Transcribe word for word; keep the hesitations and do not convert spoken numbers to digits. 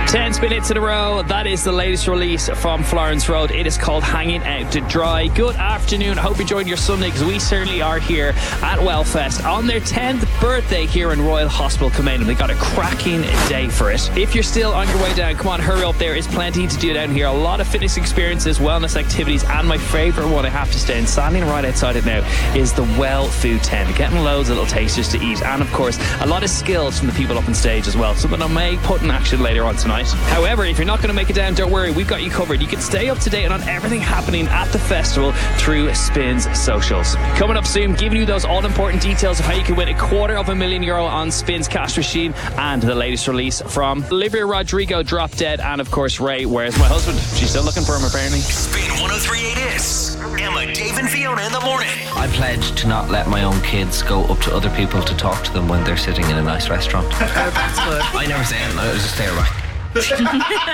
Ten spin hits in a row. That is the latest release from Florence Road. It is called Hanging Out to Dry. Good afternoon. I hope you enjoyed your Sunday, because we certainly are here at Wellfest on their tenth birthday here in Royal Hospital Kilmainham. They got a cracking day for it. If you're still on your way down, come on, hurry up. There is plenty to do down here. A lot of fitness experiences, wellness activities, and my favourite one, I have to say, and standing right outside it now, is the Well Food Tent. Getting loads of little tasters to eat, and of course a lot of skills from the people up on stage as well, something I may put in action later on tonight. However, if you're not going to make it down, don't worry, we've got you covered. You can stay up to date on everything happening at the festival through Spins socials. Coming up soon, giving you those all important details of how you can win a quarter of a million euro on Spins cash machine, and the latest release from Olivia Rodrigo, Drop Dead, and of course Ray, Where's My Husband? She's still looking for him apparently. Spin one oh three point eight is Emma, Dave and Fiona in the morning. I pledge to not let my own kids go up to other people to talk to them when they're sitting in a nice restaurant. That's good. I never say anything, I just stare back.